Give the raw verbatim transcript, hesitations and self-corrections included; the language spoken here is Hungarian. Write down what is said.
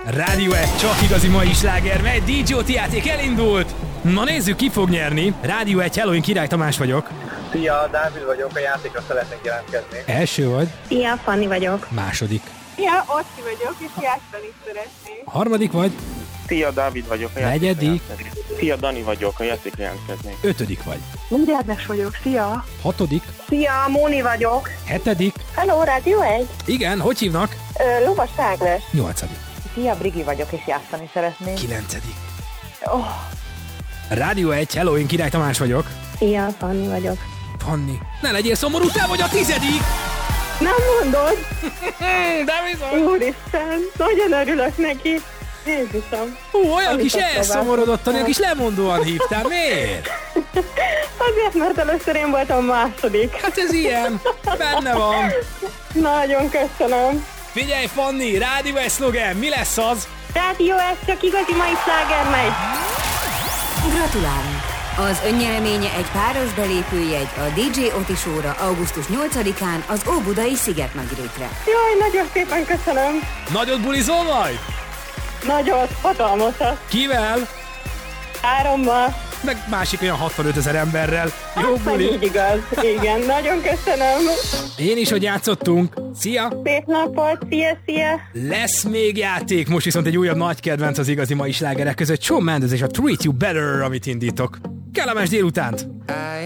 Rádió egy csak igazi mai sláger, mely dé jé o té játék elindult. Na nézzük, ki fog nyerni. Rádió egy, hello, én Király Tamás vagyok. Szia, Dávid vagyok, a játékra szeretnék jelentkezni. Első vagy? Szia, Fanni vagyok. Második. Szia, Orsi vagyok, és játszani szeretnék. Harmadik vagy? Szia, Dávid vagyok, a játékra Negyedik. jelentkezni. Szia, Dani vagyok, a játékra jelentkezni. Ötödik vagy? Mindjárt vagyok, szia. Hatodik. Szia, Móni vagyok. Hetedik. Hello, Rádió egy. Igen, hogy hívnak? Ö, Lovas Ágnes. Nyolcadik. Szia, Brigi vagyok, és játszani szeretnék. Kilencedik. Oh. Rádió egy, hello, én Király Tamás vagyok. Szia, Fanni vagyok. Fanni, ne legyél szomorú, te vagy a tizedik! Nem mondod? De bizony! Úristen, nagyon örülök neki. Jézusom. Hú, olyan Amit kis azt elszomorodott, olyan tovább. kis lemondóan hívtál, miért? Azért, mert először én voltam második. Hát ez ilyen, benne van. Nagyon köszönöm. Figyelj, Fanni, Rádió egy szlogen, mi lesz az? Rádió ez csak igazi mai sláger megy. Gratulálunk! Az önnyereménye egy páros belépőjegy a dé jé o té Show-ra augusztus nyolcadikán az Óbudai Szigetnagyrétre. Jaj, nagyon szépen köszönöm. Nagyot bulizol majd? Nagyot, hatalmasat. Kivel? Hárommal. Meg másik olyan hatvanötezer emberrel. Jó Aztán buli. így igaz. Igen, nagyon köszönöm. Én is, hogy játszottunk. Szia! Szép napot, szia, szia. Lesz még játék, most viszont egy újabb nagy kedvenc az igazi mai slágerek között. Shawn Mendes és a Treat You Better, amit indítok. Kellemes délutánt!